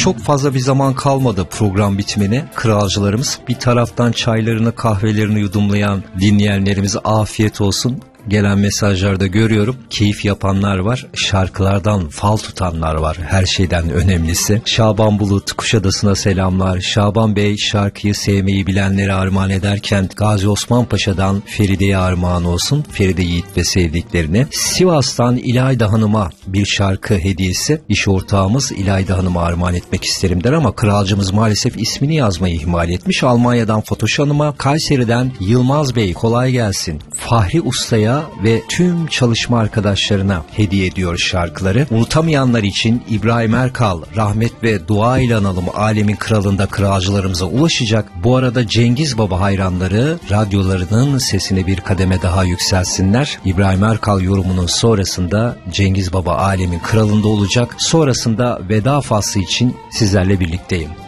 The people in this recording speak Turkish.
Çok fazla bir zaman kalmadı program bitimine. Kralcılarımız bir taraftan çaylarını kahvelerini yudumlayan dinleyenlerimize afiyet olsun. Gelen mesajlarda görüyorum. Keyif yapanlar var. Şarkılardan fal tutanlar var. Her şeyden önemlisi. Şaban Bulut Kuşadası'na selamlar. Şaban Bey şarkıyı sevmeyi bilenlere armağan ederken Gazi Osman Paşa'dan Feride'ye armağan olsun. Feride Yiğit ve sevdiklerine. Sivas'tan İlayda Hanım'a bir şarkı hediyesi. İş ortağımız İlayda Hanım'a armağan etmek isterim der ama kralcımız maalesef ismini yazmayı ihmal etmiş. Almanya'dan Fatoş Hanım'a, Kayseri'den Yılmaz Bey kolay gelsin. Fahri Usta'ya ve tüm çalışma arkadaşlarına hediye ediyor şarkıları. Unutamayanlar için İbrahim Erkal, rahmet ve dua ile analım alemin kralında kralcılarımıza ulaşacak. Bu arada Cengiz Baba hayranları radyolarının sesini bir kademe daha yükselsinler. İbrahim Erkal yorumunun sonrasında Cengiz Baba alemin kralında olacak. Sonrasında veda faslı için sizlerle birlikteyim.